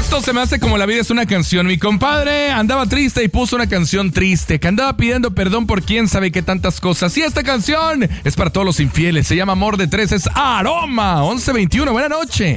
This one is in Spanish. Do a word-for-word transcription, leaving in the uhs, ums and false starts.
Esto se me hace como la vida es una canción. Mi compadre andaba triste y puso una canción triste, que andaba pidiendo perdón por quién sabe qué tantas cosas. Y esta canción es para todos los infieles. Se llama Amor de Tres, es Aroma. once veintiuno, buena noche.